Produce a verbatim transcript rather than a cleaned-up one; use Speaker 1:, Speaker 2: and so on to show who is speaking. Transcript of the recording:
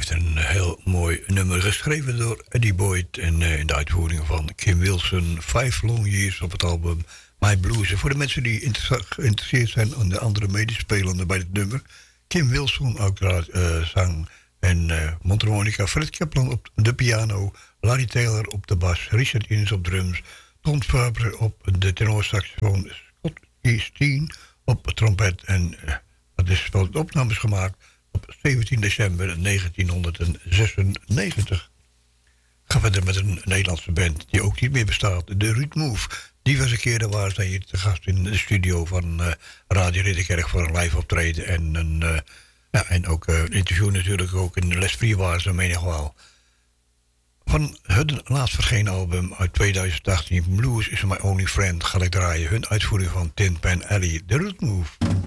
Speaker 1: heeft een heel mooi nummer geschreven door Eddie Boyd. En uh, in de uitvoering van Kim Wilson. Five Long Years op het album My Blues. En voor de mensen die inter- geïnteresseerd zijn aan de andere medespelenden bij het nummer. Kim Wilson, uiteraard uh, zang. En uh, mondharmonica. Fred Kaplan op de piano. Larry Taylor op de bas. Richard Innes op drums. Ton Faber op de tenorsaxofoon. Scott Steen op trompet. En uh, dat is wel de opnames gemaakt op zeventien december negentienhonderdzesennegentig. Ga verder met een Nederlandse band die ook niet meer bestaat. De Ruud Move. Diverse keren waren zij hier te gast in de studio van uh, Radio Ridderkerk voor een live optreden. En, een, uh, ja, en ook uh, een interview natuurlijk ook in Les Free waren ze menigmaal. Van hun laatst verschenen album uit tweeduizend achttien, Blues is My Only Friend, ga ik draaien. Hun uitvoering van Tin Pan Alley, The Ruud Move.